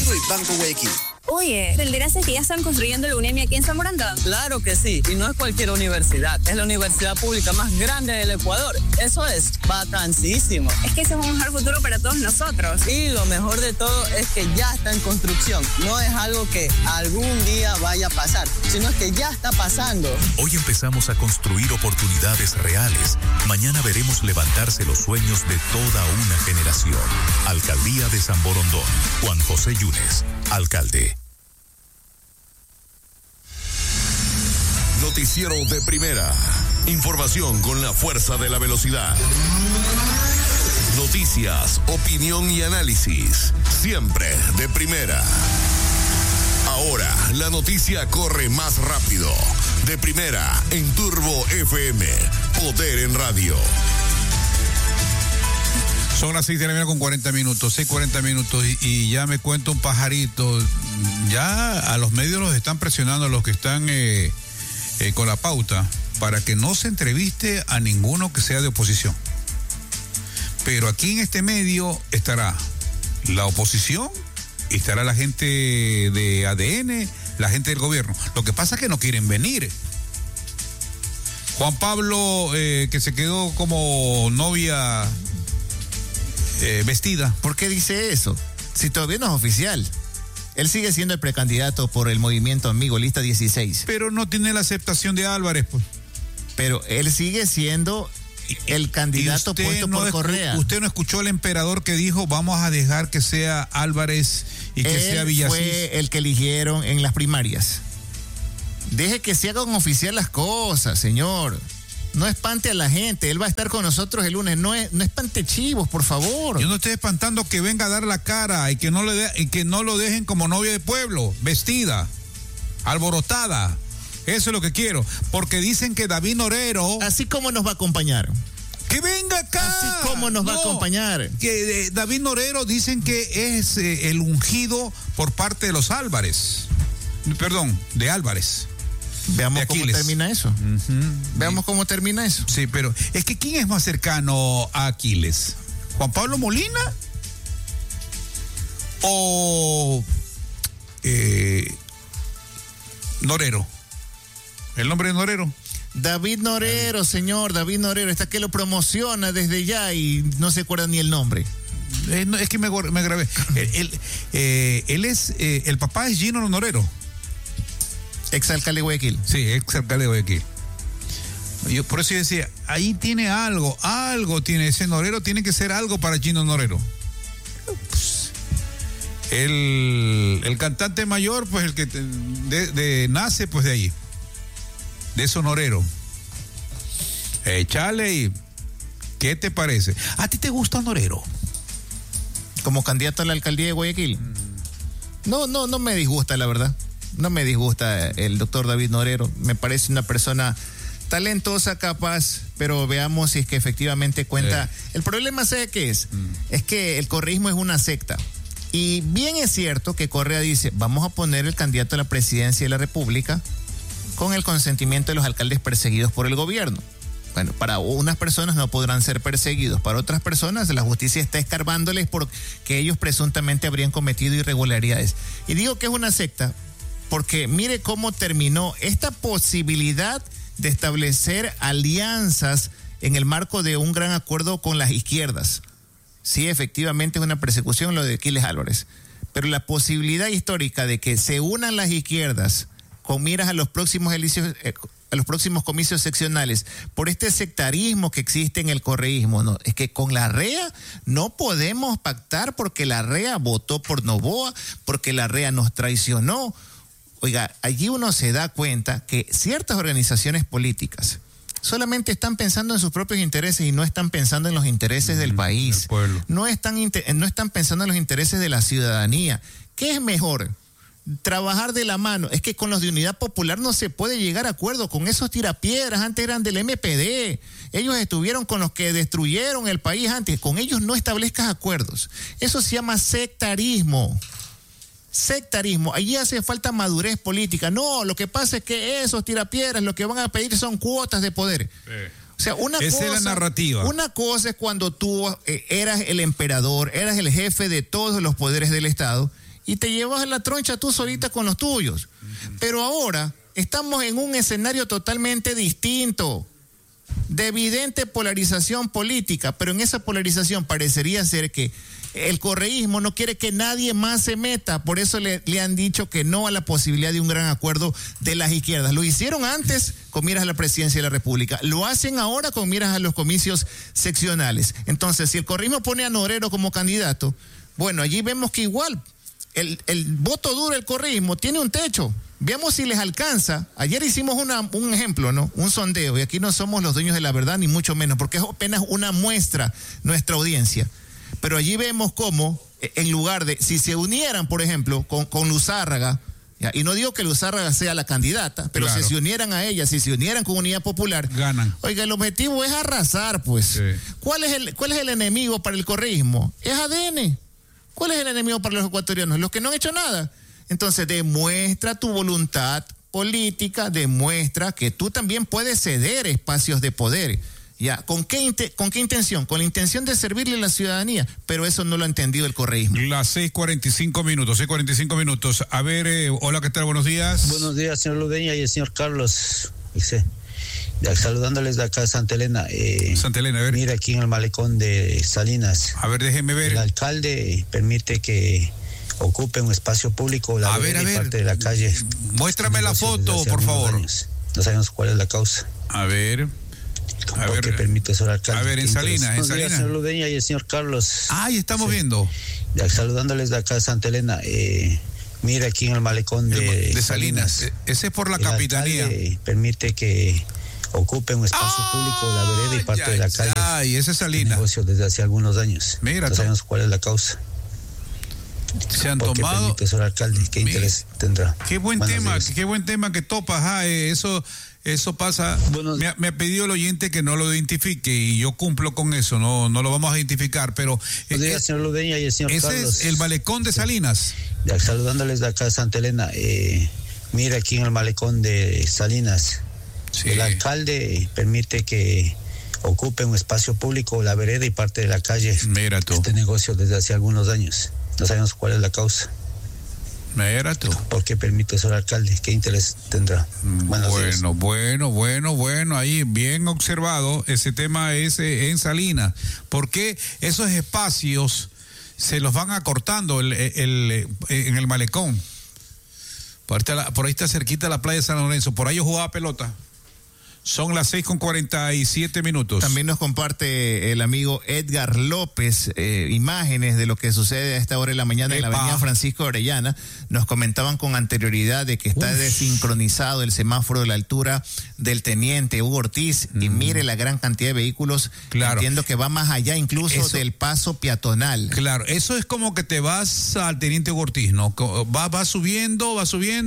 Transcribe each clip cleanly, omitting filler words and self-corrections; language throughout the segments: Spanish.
Contigo y Banco Guayaquil. Oye, ¿te enteraste que ya están construyendo la UNEMI aquí en San Borondón? Claro que sí, y no es cualquier universidad, es la universidad pública más grande del Ecuador. Eso es vacancísimo. Es que ese es un mejor futuro para todos nosotros. Y lo mejor de todo es que ya está en construcción. No es algo que algún día vaya a pasar, sino es que ya está pasando. Hoy empezamos a construir oportunidades reales. Mañana veremos levantarse los sueños de toda una generación. Alcaldía de San Borondón. Juan José Yunes, alcalde. Noticiero de primera. Información con la fuerza de la velocidad. Noticias, opinión y análisis. Siempre de primera. Ahora la noticia corre más rápido. De primera en Turbo FM. Poder en radio. Son las 6 de la mañana con 40 minutos, 6:40 minutos y ya me cuenta un pajarito. Ya a los medios los están presionando, los que están con la pauta, para que no se entreviste a ninguno que sea de oposición. Pero aquí en este medio estará la oposición, estará la gente de ADN, la gente del gobierno. Lo que pasa es que no quieren venir. Juan Pablo, que se quedó como novia vestida. ¿Por qué dice eso? Si todavía no es oficial. Él sigue siendo el precandidato por el movimiento Amigo, lista 16. Pero no tiene la aceptación de Álvarez, pues. Pero él sigue siendo el candidato puesto por Correa. ¿Usted no escuchó al emperador que dijo vamos a dejar que sea Álvarez y que sea Villasís? Fue el que eligieron en las primarias. Deje que se hagan oficial las cosas, señor. No espante a la gente, él va a estar con nosotros el lunes, no espante chivos, por favor. Yo no estoy espantando que venga a dar la cara y que no lo dejen como novia de pueblo, vestida, alborotada. Eso es lo que quiero, porque dicen que David Norero... Así como nos va a acompañar. ¡Que venga acá! Así como nos va a acompañar. Que David Norero dicen que es el ungido por parte de los Álvarez. Perdón, de Álvarez. Veamos cómo termina eso. Veamos cómo termina eso. Sí, pero es que ¿quién es más cercano a Aquiles? ¿Juan Pablo Molina? ¿O Norero? ¿El nombre de Norero? David Norero, señor, David Norero. Está que lo promociona desde ya y no se acuerda ni el nombre. No, es que me grabé. Él es, el papá es Gino Norero. Exalcalde de Guayaquil. Sí, exalcalde de Guayaquil. Por eso yo decía, ahí tiene algo tiene ese Norero, tiene que ser algo para Gino Norero. Pues, el cantante mayor, pues el que nace pues de ahí, de eso Norero. Chale, y ¿qué te parece? ¿A ti te gusta Norero? Como candidato a la alcaldía de Guayaquil. No me disgusta, la verdad. No me disgusta el doctor David Norero. Me parece una persona talentosa, capaz, pero veamos si es que efectivamente cuenta. El problema, ¿sabe qué es? Es que el correísmo es una secta. Y bien es cierto que Correa dice, vamos a poner el candidato a la presidencia de la República con el consentimiento de los alcaldes perseguidos por el gobierno. Bueno, para unas personas no podrán ser perseguidos, para otras personas la justicia está escarbándoles porque ellos presuntamente habrían cometido irregularidades. Y digo que es una secta porque mire cómo terminó esta posibilidad de establecer alianzas en el marco de un gran acuerdo con las izquierdas. Sí, efectivamente es una persecución lo de Aquiles Álvarez, pero la posibilidad histórica de que se unan las izquierdas con miras a los próximos comicios seccionales por este sectarismo que existe en el correísmo, ¿no? Es que con la REA no podemos pactar porque la REA votó por Noboa, porque la REA nos traicionó. Oiga, allí uno se da cuenta que ciertas organizaciones políticas solamente están pensando en sus propios intereses y no están pensando en los intereses del país. No están pensando en los intereses de la ciudadanía. ¿Qué es mejor? Trabajar de la mano. Es que con los de Unidad Popular no se puede llegar a acuerdo. Con esos tirapiedras, antes eran del MPD. Ellos estuvieron con los que destruyeron el país antes. Con ellos no establezcas acuerdos. Eso se llama sectarismo. Sectarismo. Allí hace falta madurez política. No, lo que pasa es que esos tirapiedras lo que van a pedir son cuotas de poder. O sea, esa es la narrativa. Una cosa es cuando tú eras el emperador, eras el jefe de todos los poderes del Estado y te llevas la troncha tú solita con los tuyos. Pero ahora estamos en un escenario totalmente distinto, de evidente polarización política, pero en esa polarización parecería ser que el correísmo no quiere que nadie más se meta, por eso le han dicho que no a la posibilidad de un gran acuerdo de las izquierdas. Lo hicieron antes con miras a la presidencia de la República, lo hacen ahora con miras a los comicios seccionales. Entonces, si el correísmo pone a Norero como candidato, bueno, allí vemos que igual el voto duro del correísmo tiene un techo. Veamos si les alcanza. Ayer hicimos un ejemplo, ¿no? Un sondeo, y aquí no somos los dueños de la verdad, ni mucho menos, porque es apenas una muestra nuestra audiencia. Pero allí vemos cómo, en lugar de, si se unieran, por ejemplo, con Luzárraga, ¿ya? Y no digo que Luzárraga sea la candidata, pero claro, si se unieran a ella, si se unieran con Unidad Popular, ganan. Oiga, el objetivo es arrasar, pues. Sí. ¿Cuál es el enemigo para el correísmo? Es ADN. ¿Cuál es el enemigo para los ecuatorianos? Los que no han hecho nada. Entonces, demuestra tu voluntad política, demuestra que tú también puedes ceder espacios de poder. ¿Ya? ¿Con qué intención? Con la intención de servirle a la ciudadanía, pero eso no lo ha entendido el correísmo. Las 6:45 minutos. A ver, hola, ¿qué tal? Buenos días. Buenos días, señor Ludeña y el señor Carlos. Saludándoles de acá de Santa Elena. Santa Elena, a ver. Mira, aquí en el malecón de Salinas. A ver, déjeme ver. El alcalde permite que ocupe un espacio público la parte de la calle. Muéstrame la foto, por favor. Años. No sabemos cuál es la causa. A ver. ¿Por qué permite eso el alcalde? A ver, en Salinas. Buenos días, señor Ludeña y el señor Carlos. Ahí estamos viendo. Saludándoles de acá de Santa Elena. Mira, aquí en el malecón de Salinas. Ese es por la capitanía. Permite que ocupe un espacio público, la vereda y parte de la calle. Ay, ese es Salinas. Negocio desde hace algunos años. Mira, no sabemos cuál es la causa. Se han tomado. ¿Por qué permite eso el alcalde? ¿Qué interés tendrá? Qué buen tema que topas. Eso pasa. Me ha pedido el oyente que no lo identifique y yo cumplo con eso. No lo vamos a identificar, pero. Buenos días, señor Ludeña y el señor ese Carlos. Es el malecón de Salinas. Saludándoles de acá de Santa Elena. Mira, aquí en el malecón de Salinas. Sí. El alcalde permite que ocupe un espacio público, la vereda y parte de la calle. Mira tú. Este negocio desde hace algunos años. No sabemos cuál es la causa. Mira tú. ¿Por qué permite eso el alcalde? ¿Qué interés tendrá? Bueno. Ahí bien observado. Ese tema es en Salinas. ¿Por qué esos espacios se los van acortando en el malecón? Por ahí está cerquita la playa de San Lorenzo. Por ahí yo jugaba pelota. Son las 6:47. También nos comparte el amigo Edgar López imágenes de lo que sucede a esta hora de la mañana en la avenida Francisco Orellana. Nos comentaban con anterioridad de que está desincronizado el semáforo de la altura del Teniente Hugo Ortiz y mire la gran cantidad de vehículos. Claro. Entiendo que va más allá incluso del paso peatonal. Claro, eso es como que te vas al Teniente Hugo Ortiz, ¿no? Va subiendo.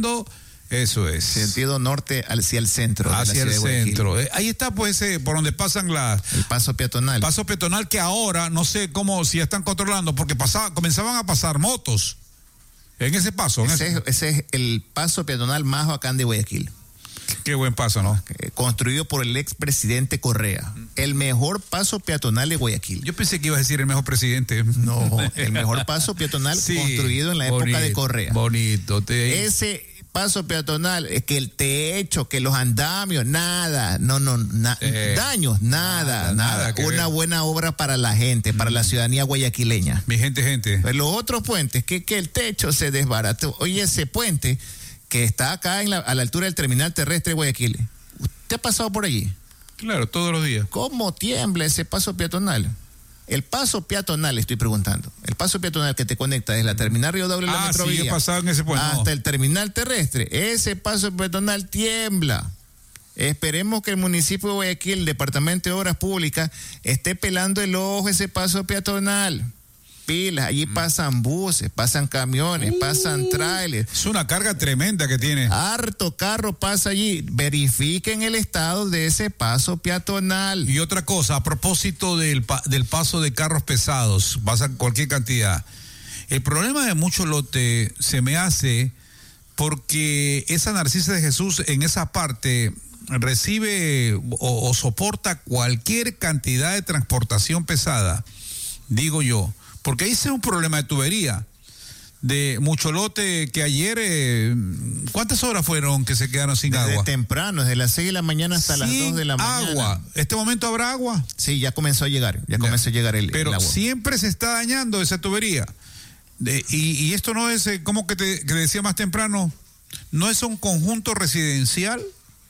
Eso es. Sentido norte hacia el centro. Hacia el centro. Ahí está, pues, por donde pasan el paso peatonal. Paso peatonal que ahora, no sé si ya están controlando, porque comenzaban a pasar motos en ese paso. Ese es el paso peatonal más bacán de Guayaquil. Qué buen paso, ¿no? Construido por el expresidente Correa. El mejor paso peatonal de Guayaquil. Yo pensé que ibas a decir el mejor presidente. No, el mejor paso peatonal construido en la época de Correa. Bonito. Ese paso peatonal, que el techo, que los andamios, nada, daños, nada. Una buena obra para la gente, para la ciudadanía guayaquileña. Mi gente. Pero los otros puentes, que el techo se desbarató. Oye, ese puente que está acá a la altura del terminal terrestre de Guayaquil, ¿usted ha pasado por allí? Claro, todos los días. ¿Cómo tiembla ese paso peatonal? El paso peatonal, estoy preguntando. El paso peatonal que te conecta desde la terminal Río Doble la Metrovía he pasado en ese puente, hasta el terminal terrestre. Ese paso peatonal tiembla. Esperemos que el municipio de Guayaquil, el Departamento de Obras Públicas, esté pelando el ojo a ese paso peatonal. Pilas, allí pasan buses, pasan camiones, pasan trailers. Es una carga tremenda que tiene. Harto carro pasa allí. Verifiquen el estado de ese paso peatonal. Y otra cosa, a propósito del paso de carros pesados, pasan cualquier cantidad. El problema de muchos lotes se me hace porque esa Narcisa de Jesús en esa parte recibe o soporta cualquier cantidad de transportación pesada, digo yo. Porque ahí es un problema de tubería. de Mucholote, que ayer, ¿cuántas horas fueron que se quedaron sin agua? Desde temprano, desde las 6 de la mañana hasta las 2 de la mañana. Agua. ¿Este momento habrá agua? Sí, ya comenzó a llegar, comenzó a llegar el Pero agua. siempre se está dañando esa tubería. Y esto no es, como que te decía más temprano, no es un conjunto residencial.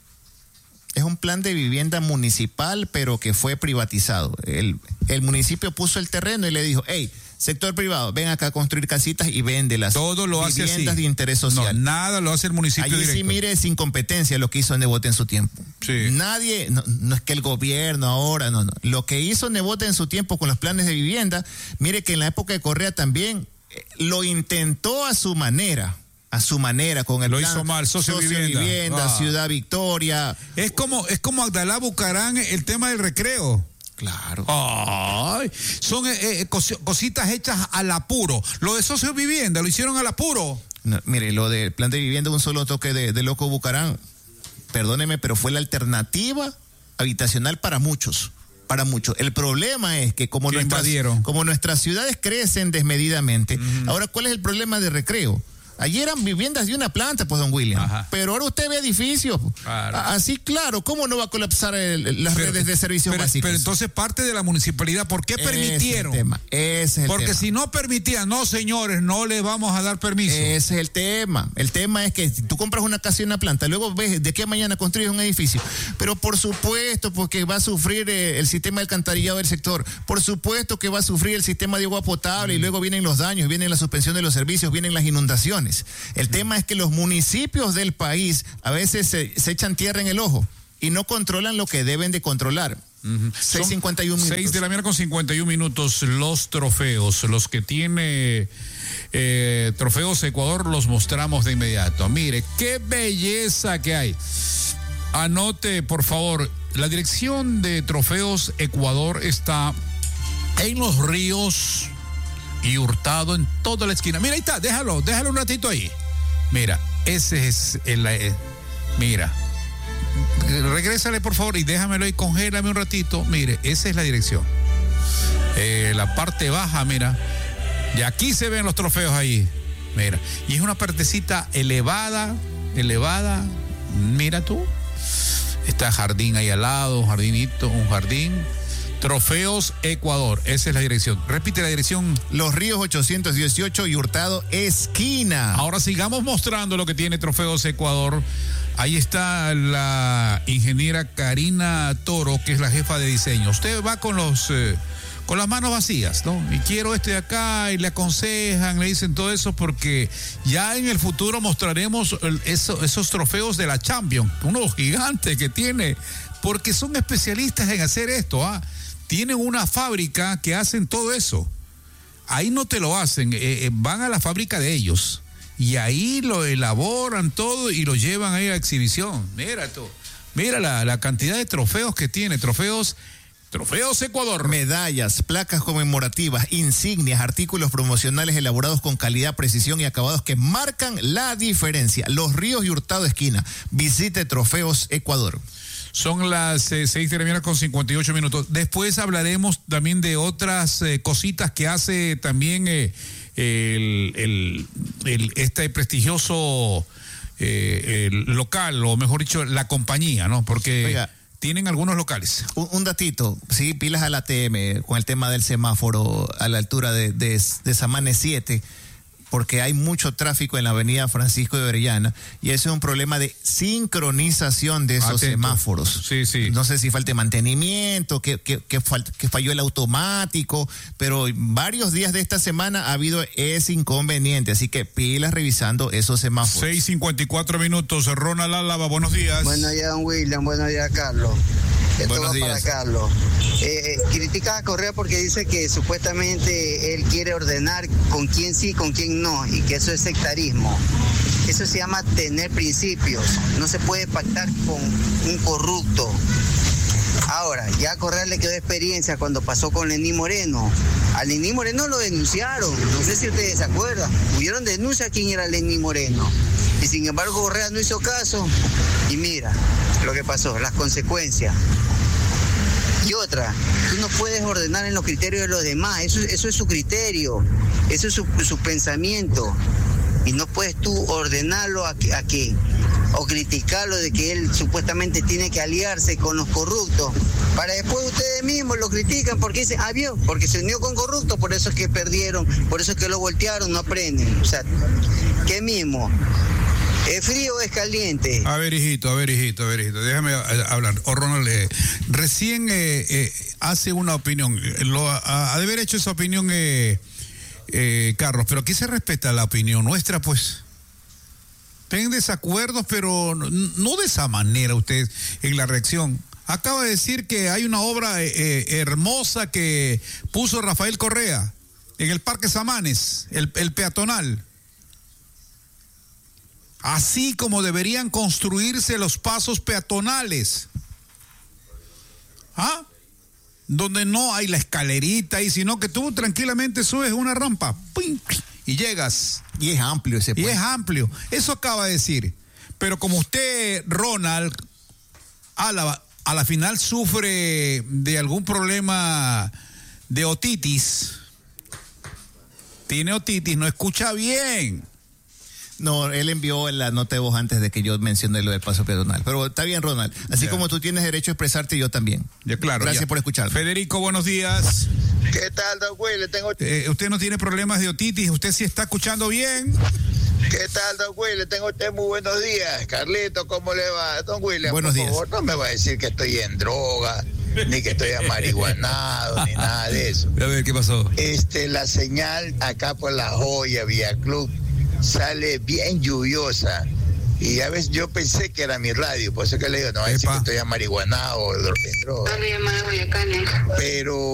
Es un plan de vivienda municipal, pero que fue privatizado. El municipio puso el terreno y le dijo, hey, sector privado, ven acá a construir casitas y véndelas. Todo lo hace así. Viviendas de interés social. No, nada lo hace el municipio allí directo. sí, mire, es incompetencia lo que hizo Nebote en su tiempo. Sí. Nadie, no es que el gobierno ahora, no. Lo que hizo Nebote en su tiempo con los planes de vivienda, mire que en la época de Correa también lo intentó a su manera, con el lo plan hizo mal, socio vivienda, Ciudad Victoria. Es como Abdalá Bucarán, el tema del recreo. Claro. Ay, son cositas hechas al apuro. Lo de socio vivienda lo hicieron al apuro. No, mire, lo del plan de vivienda, un solo toque de loco Bucarán, perdóneme, pero fue la alternativa habitacional para muchos. El problema es que como nuestras ciudades crecen desmedidamente, ahora, ¿cuál es el problema de recreo? Allí eran viviendas de una planta, pues, don William. Ajá. Pero ahora usted ve edificios. Claro. Así, claro, ¿cómo no va a colapsar las redes de servicios básicos? Pero entonces parte de la municipalidad, ¿por qué permitieron? Ese es el tema. Porque si no permitían, no, señores, no les vamos a dar permiso. Ese es el tema. El tema es que tú compras una casa y una planta, luego ves de qué mañana construyes un edificio. Pero por supuesto, porque va a sufrir el sistema de alcantarillado del sector. Por supuesto que va a sufrir el sistema de agua potable y luego vienen los daños, vienen la suspensión de los servicios, vienen las inundaciones. El tema es que los municipios del país a veces se echan tierra en el ojo y no controlan lo que deben de controlar. 6:51 minutos. 6 de la mañana con 51 minutos. Los trofeos, los que tiene Trofeos Ecuador, los mostramos de inmediato. Mire, qué belleza que hay. Anote, por favor, la dirección de Trofeos Ecuador está en Los Ríos y Hurtado, en toda la esquina. Mira, ahí está, déjalo un ratito ahí. Mira, ese es mira, regrésale por favor y déjamelo ahí, congélame un ratito. Mire, esa es la dirección. La parte baja, mira, y aquí se ven los trofeos ahí. Mira, y es una partecita elevada, mira tú. Está jardín ahí al lado, un jardín. Trofeos Ecuador, esa es la dirección. Repite la dirección. Los Ríos 818 y Hurtado esquina. Ahora sigamos mostrando lo que tiene Trofeos Ecuador. Ahí está la ingeniera Karina Toro, que es la jefa de diseño. Usted va con las manos vacías, ¿no? Y quiero de acá, y le aconsejan, le dicen todo eso, porque ya en el futuro mostraremos esos trofeos de la Champions, unos gigantes que tiene, porque son especialistas en hacer esto, Tienen una fábrica que hacen todo eso. Ahí no te lo hacen, van a la fábrica de ellos y ahí lo elaboran todo y lo llevan ahí a exhibición. Mira tú, mira la cantidad de trofeos que tiene. Trofeos Ecuador. Medallas, placas conmemorativas, insignias, artículos promocionales elaborados con calidad, precisión y acabados que marcan la diferencia. Los Ríos y Hurtado esquina. Visite Trofeos Ecuador. Son las 6 de la mañana con 58 minutos. Después hablaremos también de otras cositas que hace también este prestigioso local, o mejor dicho, la compañía, ¿no? Porque oiga, tienen algunos locales. Un datito, sí, pilas al ATM con el tema del semáforo a la altura de Samanes 7. Porque hay mucho tráfico en la avenida Francisco de Orellana y eso es un problema de sincronización de esos semáforos. Sí. No sé si falta mantenimiento, que falló el automático, pero varios días de esta semana ha habido ese inconveniente, así que pilas revisando esos semáforos. 6:54 minutos. Ronald Álava, buenos días. Buenos días, don William, buenos días, Carlos. Buenos días. Para Carlos. Critica a Correa porque dice que supuestamente él quiere ordenar con quién sí, con quién no, y que eso es sectarismo. Eso se llama tener principios. No se puede pactar con un corrupto. Ahora, ya a Correa le quedó experiencia cuando pasó con Lenín Moreno. A Lenín Moreno lo denunciaron. No sé si ustedes se acuerdan. Hubieron denuncia a quién era Lenín Moreno. Y sin embargo Correa no hizo caso. Y mira lo que pasó, las consecuencias. Y otra, tú no puedes ordenar en los criterios de los demás, eso es su criterio, eso es su pensamiento. Y no puedes tú ordenarlo a que o criticarlo de que él supuestamente tiene que aliarse con los corruptos, para después ustedes mismos lo critican porque dicen, vio, porque se unió con corruptos, por eso es que perdieron, por eso es que lo voltearon, no aprenden. O sea, ¿qué mismo? ¿Es frío o es caliente? A ver, hijito, déjame hablar. Ronald, recién hace una opinión, ha de haber hecho esa opinión Carlos, pero aquí se respeta la opinión nuestra, pues. Tienen desacuerdos, pero no de esa manera ustedes en la reacción. Acaba de decir que hay una obra hermosa que puso Rafael Correa en el Parque Samanes, el peatonal. Así como deberían construirse los pasos peatonales. Donde no hay la escalerita y sino que tú tranquilamente subes una rampa y llegas. Y es amplio ese puente. Y es amplio. Eso acaba de decir. Pero como usted, Ronald, a la final sufre de algún problema de otitis. Tiene otitis, no escucha bien. No, él envió la nota de voz antes de que yo mencione lo del paso peatonal. Pero está bien, Ronald. Así como tú tienes derecho a expresarte, yo también. Claro. Gracias por escucharme. Federico, buenos días. ¿Qué tal, don Willy? Usted no tiene problemas de otitis, usted sí está escuchando bien. ¿Qué tal, don Willy? Tengo usted muy buenos días. Carlito, ¿cómo le va? Don Willy, buenos días. Por favor, no me va a decir que estoy en droga, ni que estoy amarihuanado, ni nada de eso. A ver, ¿qué pasó? La señal acá por La Joya, Vía Club, sale bien lluviosa. Y a veces yo pensé que era mi radio, por eso que le digo, no va a decir que estoy amarihuanado o en droga. Pero